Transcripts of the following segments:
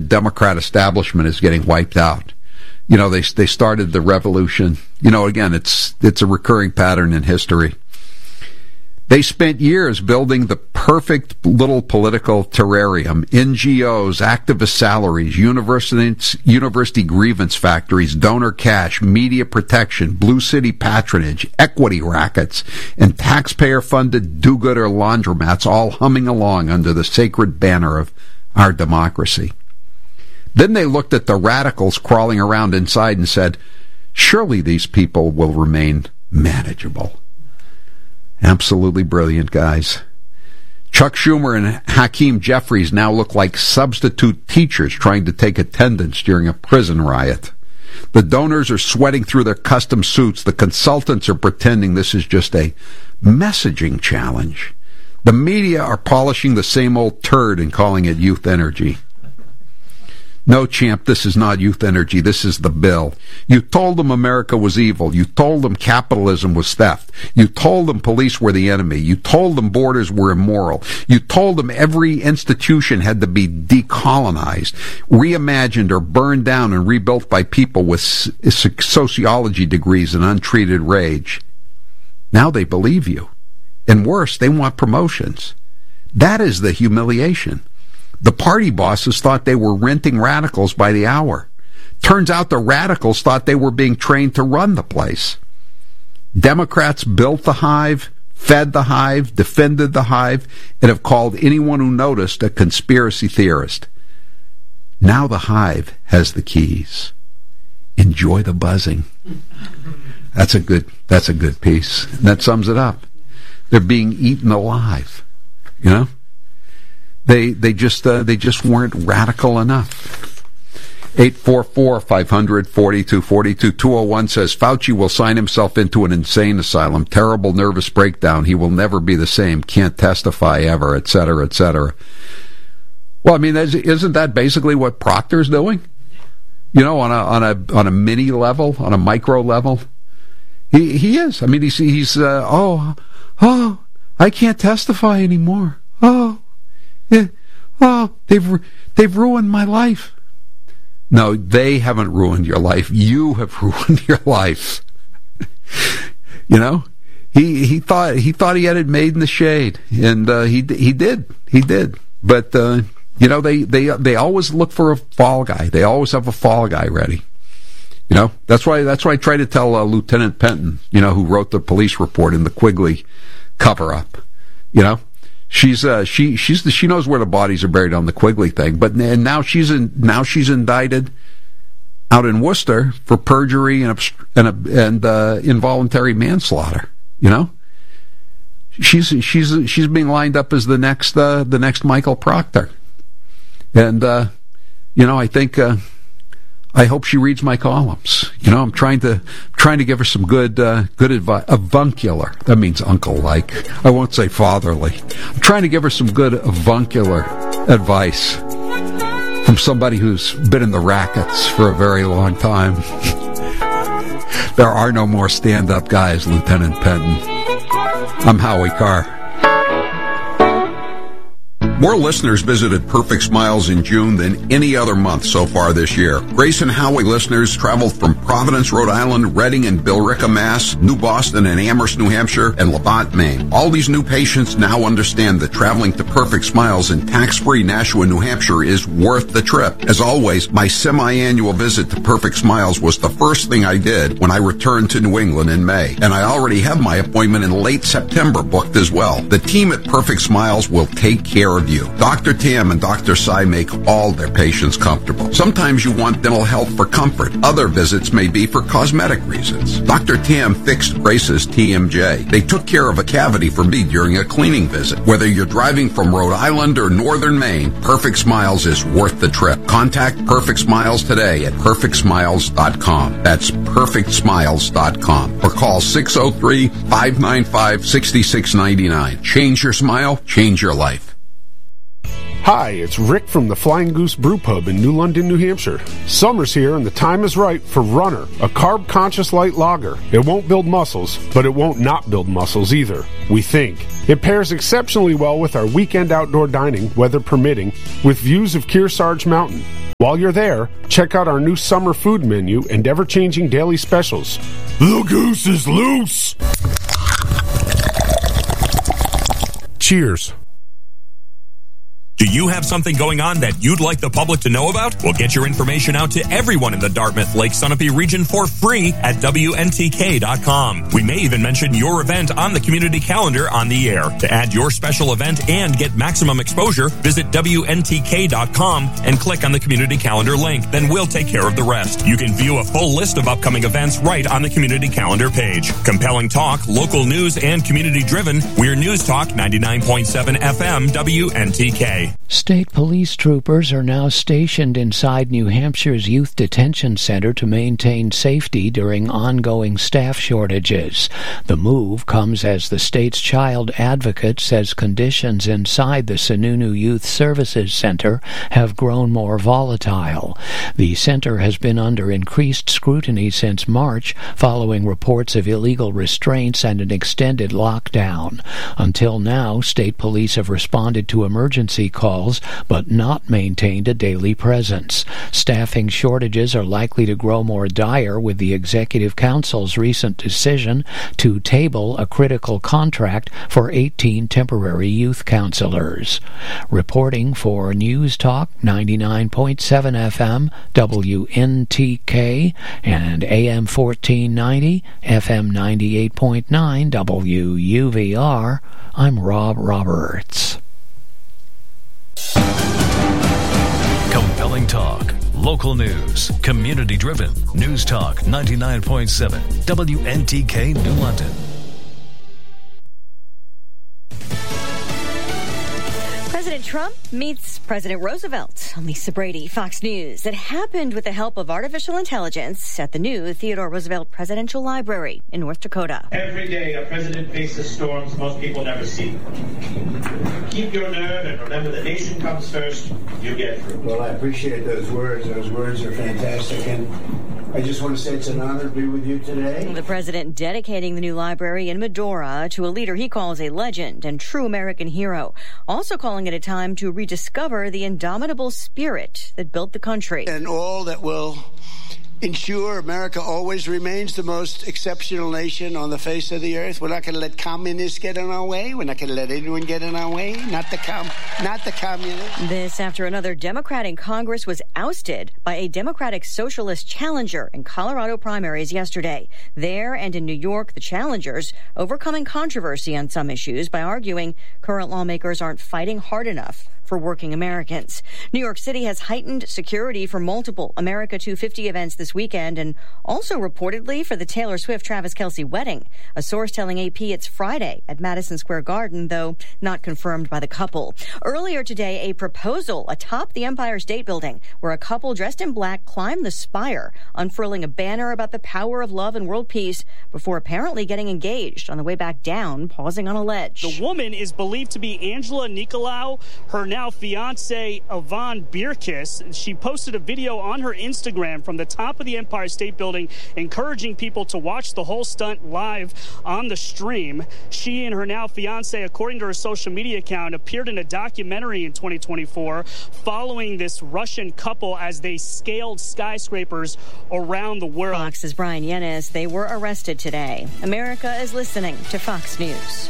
Democrat establishment is getting wiped out. You know, they started the revolution. You know, again, it's a recurring pattern in history. They spent years building the perfect little political terrarium, NGOs, activist salaries, university grievance factories, donor cash, media protection, blue city patronage, equity rackets, and taxpayer-funded do-gooder laundromats all humming along under the sacred banner of our democracy. Then they looked at the radicals crawling around inside and said, surely these people will remain manageable. Absolutely brilliant, guys. Chuck Schumer and Hakeem Jeffries now look like substitute teachers trying to take attendance during a prison riot. The donors are sweating through their custom suits. The consultants are pretending this is just a messaging challenge. The media are polishing the same old turd and calling it youth energy. No, champ, this is not youth energy. This is the bill. You told them America was evil. You told them capitalism was theft. You told them police were the enemy. You told them borders were immoral. You told them every institution had to be decolonized, reimagined or burned down and rebuilt by people with sociology degrees and untreated rage. Now they believe you. And worse, they want promotions. That is the humiliation. The party bosses thought they were renting radicals by the hour. Turns out the radicals thought they were being trained to run the place. Democrats built the hive, fed the hive, defended the hive, and have called anyone who noticed a conspiracy theorist. Now the hive has the keys. Enjoy the buzzing. That's a good piece. That sums it up. They're being eaten alive, you know? They just weren't radical enough. 844-500-4242. 201 says Fauci will sign himself into an insane asylum. Terrible nervous breakdown. He will never be the same. Can't testify ever, etc., etc. Well, I mean, isn't that basically what Proctor's doing? You know, on a mini level, on a micro level, he is. I mean, he's I can't testify anymore. Yeah. Oh, they've ruined my life. No, they haven't ruined your life. You have ruined your life. You know, he thought he had it made in the shade, and he did. But you know, they always look for a fall guy. They always have a fall guy ready. You know, that's why I try to tell Lieutenant Penton, you know, who wrote the police report in the Quigley cover-up. You know. She knows where the bodies are buried on the Quigley thing, but now she's indicted out in Worcester for perjury and involuntary manslaughter. You know, she's being lined up as the next Michael Proctor, and you know, I hope she reads my columns. You know, I'm trying to give her some good advice. Avuncular. That means uncle-like. I won't say fatherly. I'm trying to give her some good avuncular advice from somebody who's been in the rackets for a very long time. There are no more stand-up guys, Lieutenant Penton. I'm Howie Carr. More listeners visited Perfect Smiles in June than any other month so far this year. Grace and Howie listeners traveled from Providence, Rhode Island, Reading and Billerica, Mass., New Boston and Amherst, New Hampshire, and Levant, Maine. All these new patients now understand that traveling to Perfect Smiles in tax-free Nashua, New Hampshire is worth the trip. As always, my semi-annual visit to Perfect Smiles was the first thing I did when I returned to New England in May. And I already have my appointment in late September booked as well. The team at Perfect Smiles will take care of you. Dr. Tam and Dr. Sai make all their patients comfortable. Sometimes you want dental health for comfort. Other visits may be for cosmetic reasons. Dr. Tam fixed Grace's TMJ. They took care of a cavity for me during a cleaning visit. Whether you're driving from Rhode Island or Northern Maine, Perfect Smiles is worth the trip. Contact Perfect Smiles today at perfectsmiles.com. That's perfectsmiles.com. Or call 603-595-6699. Change your smile, change your life. Hi, it's Rick from the Flying Goose Brew Pub in New London, New Hampshire. Summer's here and the time is right for Runner, a carb-conscious light lager. It won't build muscles, but it won't not build muscles either, we think. It pairs exceptionally well with our weekend outdoor dining, weather permitting, with views of Kearsarge Mountain. While you're there, check out our new summer food menu and ever-changing daily specials. The goose is loose! Cheers. Do you have something going on that you'd like the public to know about? Well, get your information out to everyone in the Dartmouth Lake Sunapee region for free at WNTK.com. We may even mention your event on the community calendar on the air. To add your special event and get maximum exposure, visit WNTK.com and click on the community calendar link. Then we'll take care of the rest. You can view a full list of upcoming events right on the community calendar page. Compelling talk, local news, and community-driven. We're News Talk 99.7 FM WNTK. State police troopers are now stationed inside New Hampshire's Youth Detention Center to maintain safety during ongoing staff shortages. The move comes as the state's child advocate says conditions inside the Sununu Youth Services Center have grown more volatile. The center has been under increased scrutiny since March following reports of illegal restraints and an extended lockdown. Until now, state police have responded to emergency calls, but not maintained a daily presence. Staffing shortages are likely to grow more dire with the Executive Council's recent decision to table a critical contract for 18 temporary youth counselors. Reporting for News Talk 99.7 FM WNTK and AM 1490 FM 98.9 WUVR, I'm Rob Roberts. Compelling talk, local news, community-driven. News Talk 99.7 WNTK New London. President Trump meets President Roosevelt. I'm Lisa Brady, Fox News. It happened with the help of artificial intelligence at the new Theodore Roosevelt Presidential Library in North Dakota. Every day a president faces storms most people never see. Keep your nerve and remember the nation comes first. You get through. Well, I appreciate those words. Those words are fantastic. And I just want to say it's an honor to be with you today. The president dedicating the new library in Medora to a leader he calls a legend and true American hero. Also calling it a time to rediscover the indomitable spirit that built the country. And all that will ensure America always remains the most exceptional nation on the face of the earth. We're not going to let communists get in our way. We're not going to let anyone get in our way. Not the communists. This after another Democrat in Congress was ousted by a Democratic socialist challenger in Colorado primaries yesterday. There and in New York, the challengers overcoming controversy on some issues by arguing current lawmakers aren't fighting hard enough for working Americans. New York City has heightened security for multiple America 250 events this weekend and also reportedly for the Taylor Swift-Travis Kelce wedding. A source telling AP it's Friday at Madison Square Garden, though not confirmed by the couple. Earlier today, a proposal atop the Empire State Building where a couple dressed in black climbed the spire, unfurling a banner about the power of love and world peace before apparently getting engaged on the way back down, pausing on a ledge. The woman is believed to be Angela Nicolau, her now fiance Yvonne Bierkiss. She posted a video on her Instagram from the top of the Empire State Building encouraging people to watch the whole stunt live on the stream. She and her now fiance, according to her social media account, appeared in a documentary in 2024 following this Russian couple as they scaled skyscrapers around the world. Fox's Brian Yennis. They were arrested today. America is listening to Fox News.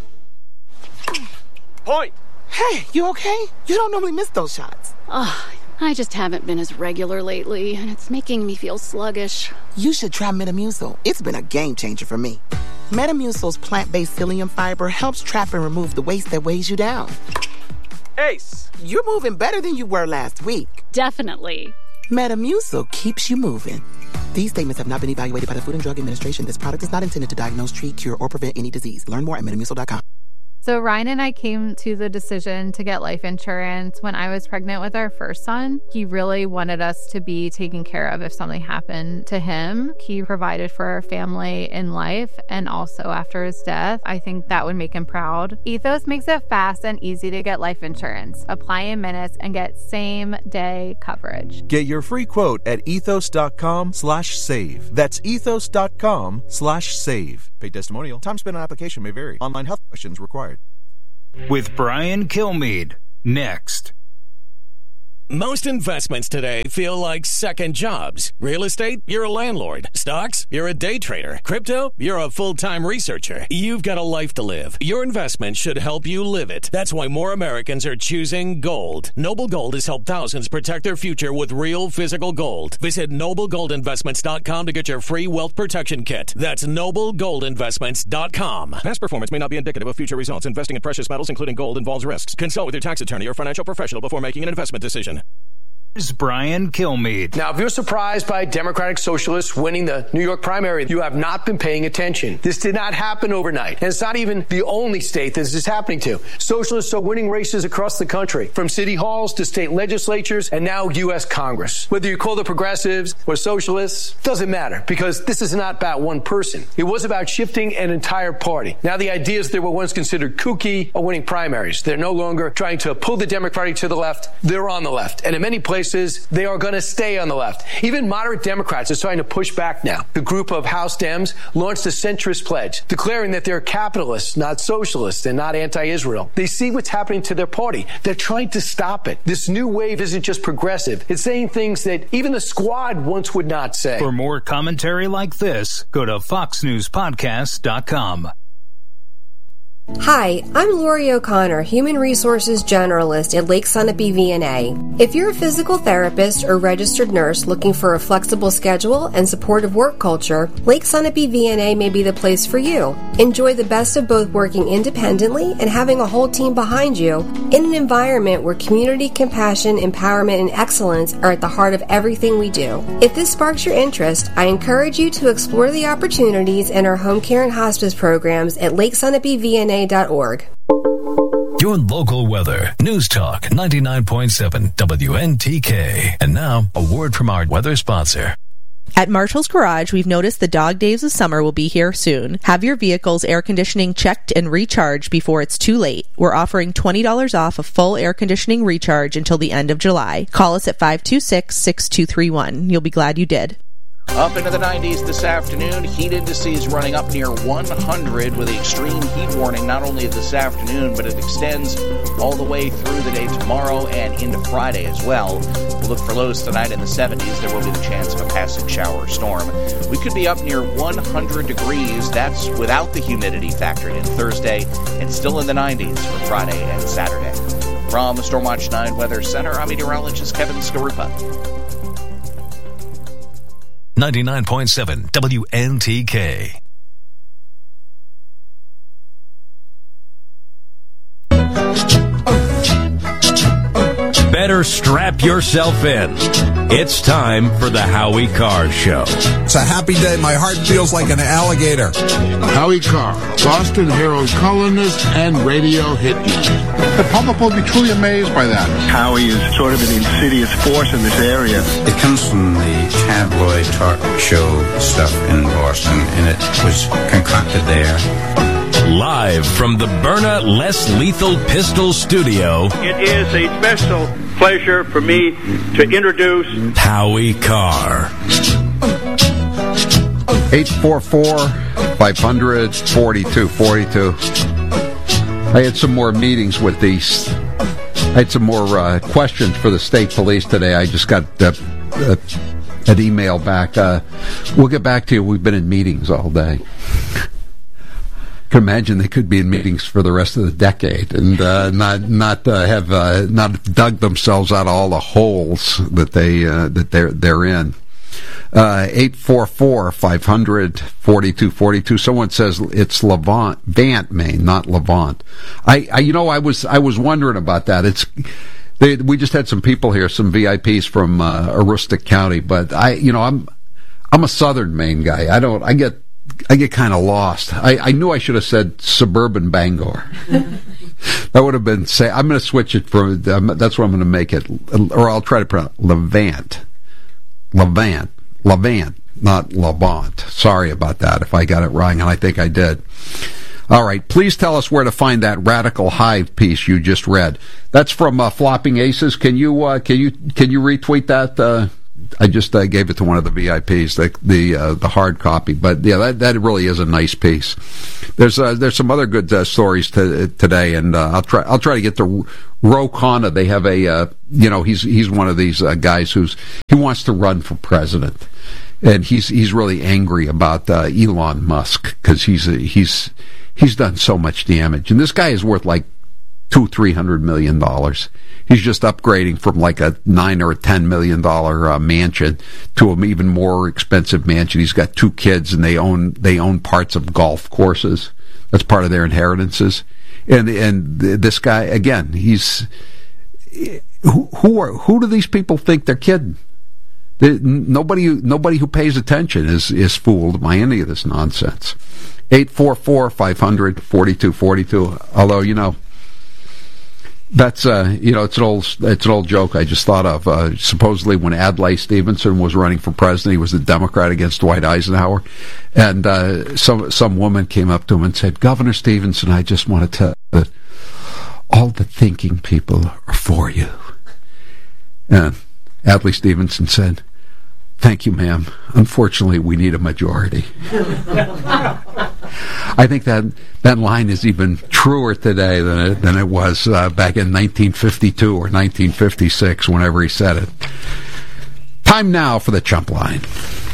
Point. Hey, you okay? You don't normally miss those shots. I just haven't been as regular lately, and it's making me feel sluggish. You should try Metamucil. It's been a game changer for me. Metamucil's plant-based psyllium fiber helps trap and remove the waste that weighs you down. Ace, you're moving better than you were last week. Definitely. Metamucil keeps you moving. These statements have not been evaluated by the Food and Drug Administration. This product is not intended to diagnose, treat, cure, or prevent any disease. Learn more at Metamucil.com. So Ryan and I came to the decision to get life insurance when I was pregnant with our first son. He really wanted us to be taken care of if something happened to him. He provided for our family in life and also after his death. I think that would make him proud. Ethos makes it fast and easy to get life insurance. Apply in minutes and get same-day coverage. Get your free quote at ethos.com/save. That's ethos.com/save. Paid testimonial. Time spent on application may vary. Online health questions required. With Brian Kilmeade, next. Most investments today feel like second jobs. Real estate, you're a landlord. Stocks, you're a day trader. Crypto, you're a full-time researcher. You've got a life to live. Your investment should help you live it. That's why more Americans are choosing gold. Noble Gold has helped thousands protect their future with real physical gold. Visit NobleGoldInvestments.com to get your free wealth protection kit. That's NobleGoldInvestments.com. Past performance may not be indicative of future results. Investing in precious metals, including gold, involves risks. Consult with your tax attorney or financial professional before making an investment decision. Here's Brian Kilmeade. Now, if you're surprised by Democratic Socialists winning the New York primary, you have not been paying attention. This did not happen overnight. And it's not even the only state this is happening to. Socialists are winning races across the country, from city halls to state legislatures and now U.S. Congress. Whether you call the progressives or socialists, doesn't matter, because this is not about one person. It was about shifting an entire party. Now the ideas that were once considered kooky are winning primaries. They're no longer trying to pull the Democratic to the left. They're on the left. And in many places, they are going to stay on the left. Even moderate Democrats are starting to push back now. The group of House Dems launched a centrist pledge, declaring that they're capitalists, not socialists, and not anti-Israel. They see what's happening to their party. They're trying to stop it. This new wave isn't just progressive. It's saying things that even the Squad once would not say. For more commentary like this, go to FoxNewsPodcast.com. Hi, I'm Lori O'Connor, Human Resources Generalist at Lake Sunapee VNA. If you're a physical therapist or registered nurse looking for a flexible schedule and supportive work culture, Lake Sunapee VNA may be the place for you. Enjoy the best of both working independently and having a whole team behind you in an environment where community, compassion, empowerment, and excellence are at the heart of everything we do. If this sparks your interest, I encourage you to explore the opportunities in our home care and hospice programs at LakeSunapeeVNA.org. Your local weather. News Talk 99.7 WNTK. And now, a word from our weather sponsor. At Marshall's Garage, we've noticed the dog days of summer will be here soon. Have your vehicle's air conditioning checked and recharged before it's too late. We're offering $20 off a full air conditioning recharge until the end of July. Call us at 526-6231. You'll be glad you did. Up into the 90s this afternoon. Heat indices running up near 100 with the extreme heat warning not only this afternoon, but it extends all the way through the day tomorrow and into Friday as well. We'll look for lows tonight in the 70s. There will be the chance of a passing shower or storm. We could be up near 100 degrees. That's without the humidity factored in Thursday, and still in the 90s for Friday and Saturday. From the Stormwatch 9 Weather Center, I'm meteorologist Kevin Skarupa. 99.7 WNTK. Better strap yourself in. It's time for the Howie Carr Show. It's a happy day. My heart feels like an alligator. Howie Carr, Boston Herald columnist and radio hit man. The public will be truly amazed by that. Howie is sort of an insidious force in this area. It comes from the tabloid talk show stuff in Boston, and it was concocted there. Live from the Byrna Less Lethal Pistol Studio, it is a special pleasure for me to introduce Howie Carr. 844-500-4242. I had some more meetings with these. I had some more questions for the state police today. I just got an email back. We'll get back to you. We've been in meetings all day. Can imagine they could be in meetings for the rest of the decade and not dug themselves out of all the holes that they're in. 844-500-4242. Someone says it's Vant, Maine, not Levant. I was wondering about that. We just had some people here, some VIPs from Aroostook County, but I'm a Southern Maine guy. I get kind of lost. I knew I should have said suburban Bangor. That would have been I'm going to switch it from. That's what I'm going to make it, or I'll try to pronounce Levant, not Levant. Sorry about that if I got it wrong, and I think I did. All right, please tell us where to find that Radical Hive piece you just read. That's from Flopping Aces. Can you retweet that? gave it to one of the VIPs, the hard copy. But yeah, that really is a nice piece. There's some other good stories today, and I'll try to get to Ro Khanna. They have he's one of these guys he wants to run for president, and he's really angry about Elon Musk because he's done so much damage, and this guy is worth like $200-300 million. He's just upgrading from like a $9 or $10 million mansion to an even more expensive mansion. He's got 2 kids, and they own parts of golf courses. That's part of their inheritances. And this guy, again, he's who do these people think they're kidding? Nobody who pays attention is fooled by any of this nonsense. 844-500-4242. Although that's it's an old joke I just thought of. Supposedly, when Adlai Stevenson was running for president, he was a Democrat against Dwight Eisenhower, and some woman came up to him and said, "Governor Stevenson, I just want to tell you that all the thinking people are for you." And Adlai Stevenson said, "Thank you, ma'am. Unfortunately, we need a majority." I think that line is even truer today than it was back in 1952 or 1956, whenever he said it. Time now for the Chump Line.